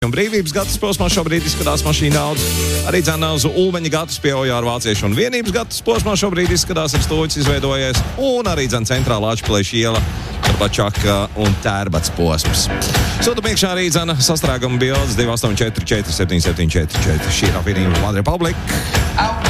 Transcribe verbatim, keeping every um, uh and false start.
Un brīvības gatas posmā šobrīd izskatās mašīna daudz. Arī dzēnā uz Ulmeņa gatas pie Ojāra vāciešu un vienības gatas posmā šobrīd izskatās ar stūķis izveidojies. Un arī dzēn centrāla Ačplēša iela, Bačaka un Tērbats posms. Sūta iekšā arī dzēna sastrēguma bildes divi astoņi četri četri septiņi septiņi četri četri. Šī ir apvienība One Republic.